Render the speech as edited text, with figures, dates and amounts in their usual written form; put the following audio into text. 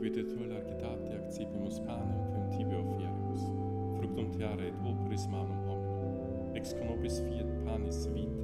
videtur largitate accipimus panem quum tibio offeremus, fructum teare et pulperis manum hominum, ex conopis fiat panis vitae,